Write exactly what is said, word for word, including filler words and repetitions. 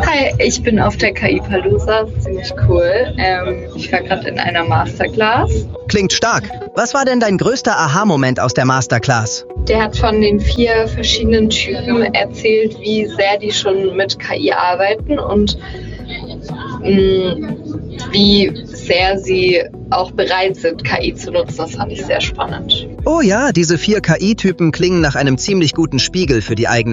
Hi, ich bin auf der K I-Palooza, ziemlich cool. Ähm, ich war gerade in einer Masterclass. Klingt stark. Was war denn dein größter Aha-Moment aus der Masterclass? Der hat von den vier verschiedenen Typen erzählt, wie sehr die schon mit K I arbeiten und mh, wie sehr sie auch bereit sind, K I zu nutzen. Das fand ich sehr spannend. Oh ja, diese vier K I-Typen klingen nach einem ziemlich guten Spiegel für die eigene